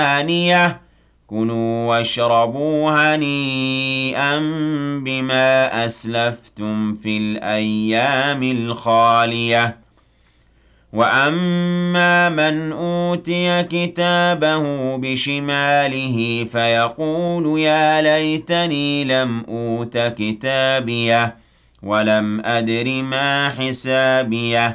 ثانية كُلُوا واشربوا هنيئا بما أسلفتم في الأيام الخالية وأما من أوتي كتابه بشماله فيقول يا ليتني لم أوت كتابيه ولم أدر ما حسابيه